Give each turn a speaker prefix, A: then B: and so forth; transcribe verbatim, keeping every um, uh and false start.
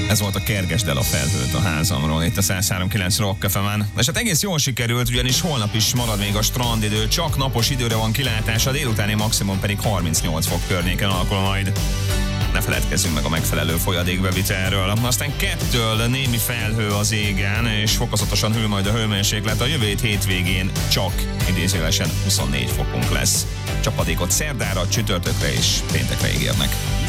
A: Ez volt a Kergesd el a felhőt a házamról, itt a száz három kilenc Rock ef emen. És hát egész jól sikerült, ugyanis holnap is marad még a strandidő, csak napos időre van kilátás, a délutáni maximum pedig harmincnyolc fok környéken alakul majd. Ne feledkezzünk meg a megfelelő folyadékbevitelről. Aztán kettől némi felhő az égen, és fokozatosan hűl majd a hőmérséklet. A jövő hét hétvégén csak idézőjelesen huszonnégy fokunk lesz. Csapadékot szerdára, csütörtökre és péntekre ígérnek.